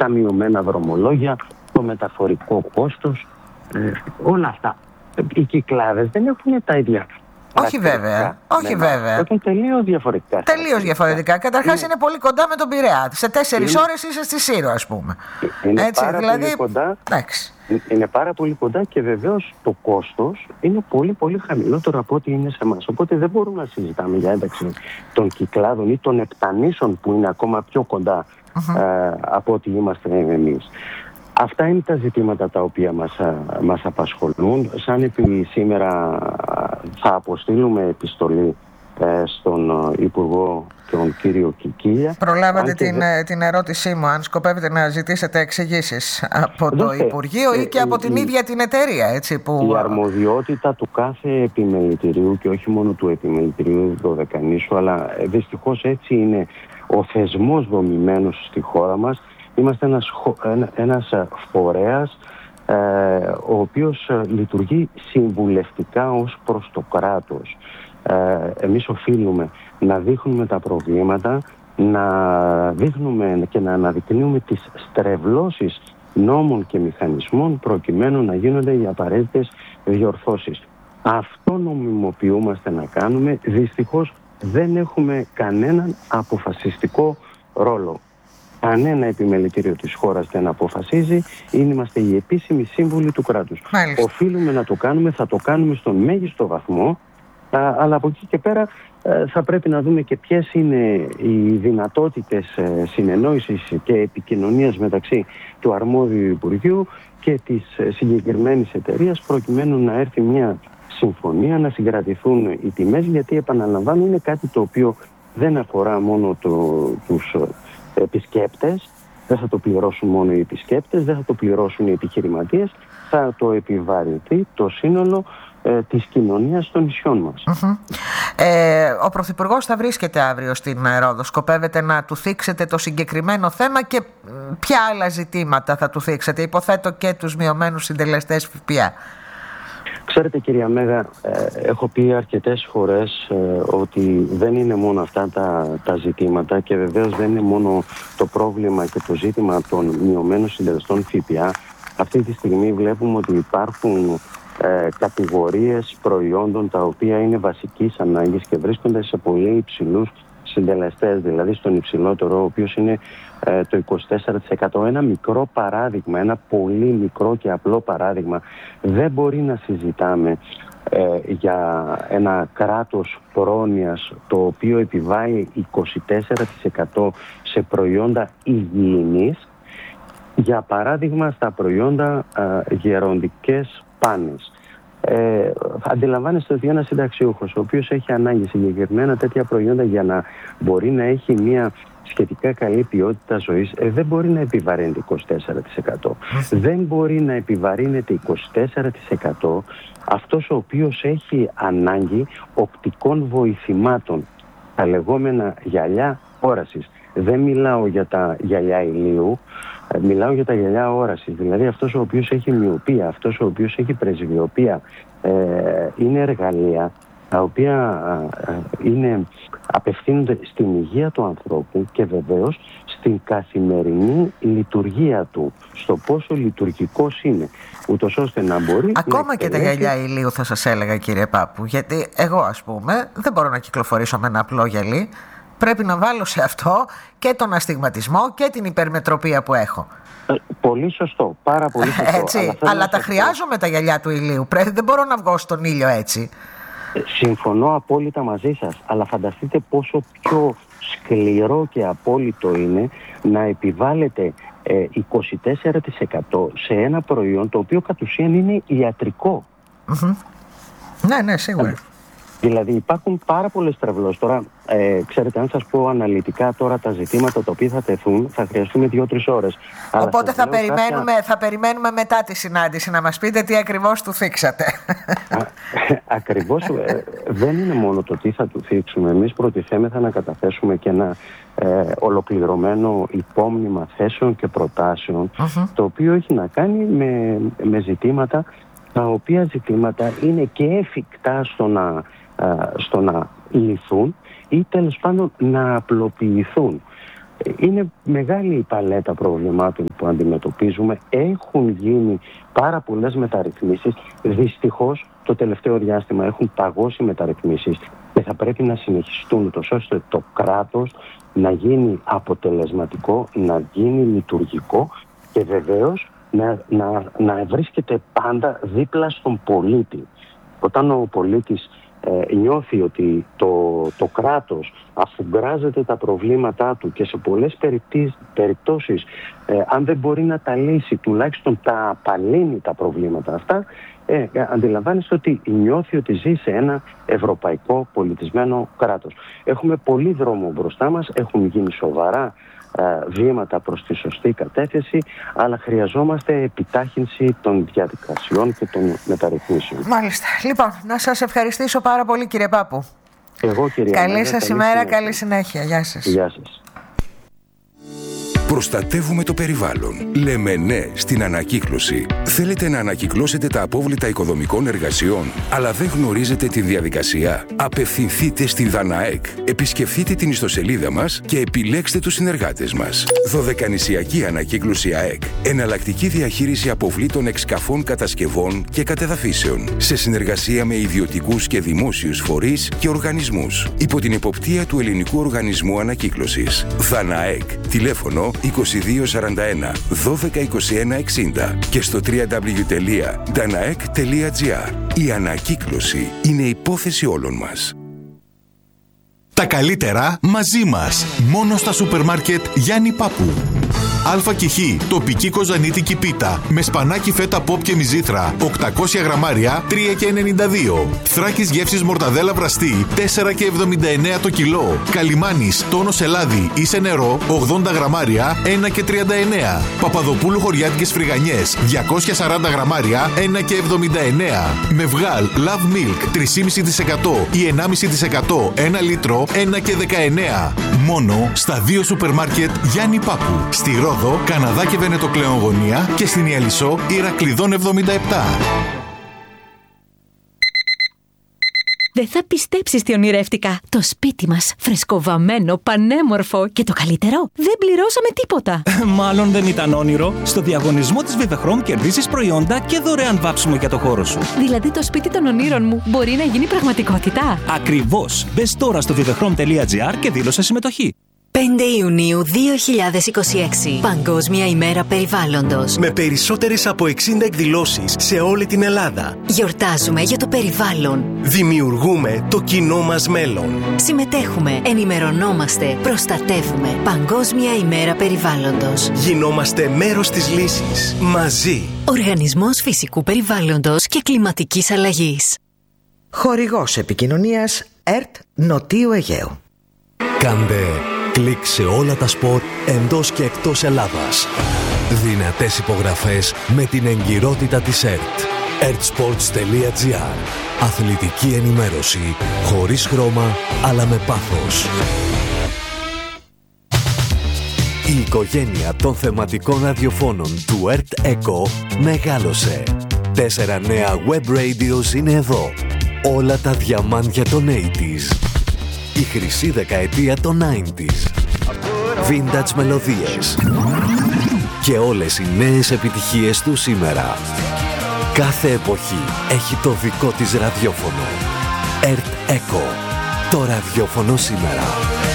τα μειωμένα δρομολόγια, το μεταφορικό κόστος, όλα αυτά. Οι Κυκλάδες δεν έχουν τα ίδια. Όχι βέβαια. Όχι βέβαια. Έχουν τελείως διαφορετικά. Τελείως διαφορετικά. Καταρχάς είναι πολύ κοντά με τον Πειραιά. Σε 4 ώρες είσαι στη Σύρο, ας πούμε. Είναι πάρα πολύ κοντά. Είναι πάρα πολύ κοντά και βεβαίως το κόστος είναι πολύ πολύ χαμηλότερο από ό,τι είναι σε εμάς. Οπότε δεν μπορούμε να συζητάμε για ένταξη των Κυκλάδων ή των Επτανήσων που είναι ακόμα πιο κοντά από ό,τι είμαστε εμείς. Αυτά είναι τα ζητήματα τα οποία μας απασχολούν. Σαν σήμερα θα αποστείλουμε επιστολή στον Υπουργό, τον κύριο Κικίλια. Προλάβατε την ερώτησή μου, αν σκοπεύετε να ζητήσετε εξηγήσεις από το Υπουργείο ή και από την ίδια την εταιρεία, έτσι, που... Η αρμοδιότητα του κάθε επιμελητηρίου και όχι μόνο του επιμελητηρίου Δωδεκανήσου, αλλά δυστυχώς έτσι είναι ο θεσμός δομημένος στη χώρα μας. Είμαστε ένας φορέας ο οποίος λειτουργεί συμβουλευτικά ως προς το κράτος. Εμείς οφείλουμε να δείχνουμε τα προβλήματα, να δείχνουμε και να αναδεικνύουμε τις στρεβλώσεις νόμων και μηχανισμών προκειμένου να γίνονται οι απαραίτητες διορθώσεις. Αυτό νομιμοποιούμαστε να κάνουμε. Δυστυχώς δεν έχουμε κανέναν αποφασιστικό ρόλο. Κανένα επιμελητήριο της χώρας δεν αποφασίζει. Είμαστε οι επίσημοι σύμβουλοι του κράτους. Μάλιστα. Οφείλουμε να το κάνουμε, θα το κάνουμε στον μέγιστο βαθμό, αλλά από εκεί και πέρα θα πρέπει να δούμε και ποιες είναι οι δυνατότητες συνεννόησης και επικοινωνίας μεταξύ του αρμόδιου Υπουργείου και της συγκεκριμένης εταιρείας, προκειμένου να έρθει μια συμφωνία, να συγκρατηθούν οι τιμές, γιατί επαναλαμβάνω είναι κάτι το οποίο δεν αφορά μόνο τους επισκέπτες, δεν θα το πληρώσουν μόνο οι επισκέπτες, δεν θα το πληρώσουν οι επιχειρηματίες, θα το επιβαρυνθεί το σύνολο της κοινωνίας των νησιών μας. Ο Πρωθυπουργός θα βρίσκεται αύριο στην Ρόδο. Σκοπεύετε να του θίξετε το συγκεκριμένο θέμα και ποια άλλα ζητήματα θα του θίξετε? Υποθέτω και τους μειωμένους συντελεστές ΦΠΑ. Ξέρετε, κυρία Μέγα, έχω πει αρκετές φορές ότι δεν είναι μόνο αυτά τα ζητήματα και βεβαίως δεν είναι μόνο το πρόβλημα και το ζήτημα των μειωμένων συντελεστών ΦΠΑ. Αυτή τη στιγμή βλέπουμε ότι υπάρχουν κατηγορίες προϊόντων τα οποία είναι βασικής ανάγκης και βρίσκονται σε πολύ υψηλούς συντελεστές, δηλαδή στον υψηλότερο, ο οποίος είναι το 24%. Ένα μικρό παράδειγμα, ένα πολύ μικρό και απλό παράδειγμα. Δεν μπορεί να συζητάμε για ένα κράτος πρόνοιας το οποίο επιβάλλει 24% σε προϊόντα υγιεινής, για παράδειγμα στα προϊόντα γεροντικές πάνες. Αντιλαμβάνεστε ότι ένας συνταξιούχος ο οποίος έχει ανάγκη συγκεκριμένα τέτοια προϊόντα για να μπορεί να έχει μια σχετικά καλή ποιότητα ζωής, δεν μπορεί να επιβαρύνεται 24%. Δεν μπορεί να επιβαρύνεται 24% αυτός ο οποίος έχει ανάγκη οπτικών βοηθημάτων, τα λεγόμενα γυαλιά όρασης. Δεν μιλάω για τα γυαλιά ηλίου, μιλάω για τα γυαλιά όρασης. Δηλαδή αυτός ο οποίος έχει μυοπία, αυτός ο οποίος έχει πρεσβειοπία, είναι εργαλεία τα οποία απευθύνονται στην υγεία του ανθρώπου και βεβαίως στην καθημερινή λειτουργία του, στο πόσο λειτουργικός είναι, ούτως ώστε να μπορεί... Ακόμα και τα γυαλιά ηλίου θα σας έλεγα, κύριε Πάπου, γιατί εγώ, ας πούμε, δεν μπορώ να κυκλοφορήσω με ένα απλό γυαλί. Πρέπει να βάλω σε αυτό και τον αστιγματισμό και την υπερμετροπία που έχω. Πολύ σωστό, πάρα πολύ σωστό. Έτσι, αλλά τα χρειάζομαι τα γυαλιά του ηλίου. Δεν μπορώ να βγω στον ήλιο έτσι. Συμφωνώ απόλυτα μαζί σας, αλλά φανταστείτε πόσο πιο σκληρό και απόλυτο είναι να επιβάλλεται 24% σε ένα προϊόν το οποίο κατ' ουσίαν είναι ιατρικό. Ναι, σίγουρα. Δηλαδή υπάρχουν πάρα πολλές στρεβλώσεις. Τώρα, ξέρετε, αν σας πω αναλυτικά τώρα τα ζητήματα τα οποία θα τεθούν, θα χρειαστούμε 2-3 ώρες. Οπότε θα περιμένουμε μετά τη συνάντηση να μας πείτε τι ακριβώς του θίξατε. Ακριβώς, δεν είναι μόνο το τι θα του θίξουμε. Εμείς προτιθέμεθα να καταθέσουμε και ένα ολοκληρωμένο υπόμνημα θέσεων και προτάσεων, το οποίο έχει να κάνει με ζητήματα, τα οποία ζητήματα είναι και εφικτά στο να λυθούν ή τέλος πάντων να απλοποιηθούν. Είναι μεγάλη η παλέτα προβλημάτων που αντιμετωπίζουμε. Έχουν γίνει πάρα πολλές μεταρρυθμίσεις. Δυστυχώς το τελευταίο διάστημα έχουν παγώσει μεταρρυθμίσεις και θα πρέπει να συνεχιστούν τόσο ώστε το κράτος να γίνει αποτελεσματικό, να γίνει λειτουργικό και βεβαίως να βρίσκεται πάντα δίπλα στον πολίτη. Όταν ο πολίτης νιώθει ότι το κράτος αφουγκράζεται τα προβλήματά του και σε πολλές περιπτώσεις αν δεν μπορεί να τα λύσει, τουλάχιστον τα απαλύνει τα προβλήματα αυτά, αντιλαμβάνεστε ότι νιώθει ότι ζει σε ένα ευρωπαϊκό πολιτισμένο κράτος. Έχουμε πολύ δρόμο μπροστά μας, έχουν γίνει σοβαρά βήματα προς τη σωστή κατεύθυνση, αλλά χρειαζόμαστε επιτάχυνση των διαδικασιών και των μεταρρυθμίσεων. Μάλιστα. Λοιπόν, να σας ευχαριστήσω πάρα πολύ, κύριε Πάπου. Εγώ, κυρία Καλή Μέγα, σας ημέρα, καλή συνέχεια. Γεια σας. Γεια σας. Προστατεύουμε το περιβάλλον. Λέμε ναι στην ανακύκλωση. Θέλετε να ανακυκλώσετε τα απόβλητα οικοδομικών εργασιών, αλλά δεν γνωρίζετε τη διαδικασία? Απευθυνθείτε στη Δαναέκ. Επισκεφτείτε την ιστοσελίδα μας και επιλέξτε τους συνεργάτες μας. Δωδεκανησιακή Ανακύκλωση ΑΕΚ. Εναλλακτική διαχείριση αποβλήτων εξκαφών, κατασκευών και κατεδαφίσεων. Σε συνεργασία με ιδιωτικούς και δημόσιους φορείς και οργανισμούς. Υπό την εποπτεία του Ελληνικού Οργανισμού Ανακύκλωσης. Δαναέκ. Τηλέφωνο 2241 12 21 60 και στο www.danaek.gr. Η ανακύκλωση είναι υπόθεση όλων μας. Τα καλύτερα μαζί μας. Μόνο στα σούπερ μάρκετ Γιάννη Πάπου. Α και Χ, τοπική κοζανίτικη πίτα με σπανάκι φέτα πόπ και μυζήθρα 800 γραμμάρια 3,92. Θράκης γεύσης μορταδέλα βραστή 4,79 το κιλό. Καλιμάνης τόνος ελάδι ή σε νερό 80 γραμμάρια 1,39. Παπαδοπούλου χωριάτικες φρυγανιές 240 γραμμάρια 1,79. Μευγάλ Love Milk 3,5% ή 1,5% 1 λίτρο 1,19. Μόνο στα 2 σούπερ μάρκετ Γιάννη Πάπου. Στη Ρόδο, Καναδά και Βενετοκλεογωνία και στην Ιαλισσό Ηρακλειδών 77. Δεν θα πιστέψεις τι ονειρεύτηκα. Το σπίτι μας, φρεσκοβαμμένο, πανέμορφο και το καλύτερο, δεν πληρώσαμε τίποτα. Μάλλον δεν ήταν όνειρο. Στο διαγωνισμό της Vivechrome κερδίζεις προϊόντα και δωρεάν βάψιμο για το χώρο σου. Δηλαδή το σπίτι των ονείρων μου μπορεί να γίνει πραγματικότητα. Ακριβώς. Μπες τώρα στο vivechrome.gr και δήλωσε συμμετοχή. 5 Ιουνίου 2026. Παγκόσμια ημέρα περιβάλλοντος. Με περισσότερες από 60 εκδηλώσεις σε όλη την Ελλάδα. Γιορτάζουμε για το περιβάλλον. Δημιουργούμε το κοινό μας μέλλον. Συμμετέχουμε, ενημερωνόμαστε, προστατεύουμε. Παγκόσμια ημέρα περιβάλλοντος. Γινόμαστε μέρος της λύσης. Μαζί. Οργανισμός Φυσικού Περιβάλλοντος και Κλιματικής Αλλαγής. Χορηγός επικοινωνίας ΕΡΤ Νοτίου Αιγαίου. Κάντε κλικ σε όλα τα σπορ εντός και εκτός Ελλάδας. Δυνατές υπογραφές με την εγκυρότητα της ΕΡΤ. ertsports.gr. Αθλητική ενημέρωση χωρίς χρώμα αλλά με πάθος. Η οικογένεια των θεματικών ραδιοφώνων του ΕΡΤ ΕΚΟ μεγάλωσε. 4 νέα web radios είναι εδώ. Όλα τα διαμάντια των 80s. Η χρυσή δεκαετία των 90s. Vintage μελωδίες. Και όλες οι νέες επιτυχίες του σήμερα. Κάθε εποχή έχει το δικό της ραδιόφωνο. ΕΡΤ ΕΚΟ. Το ραδιόφωνο σήμερα.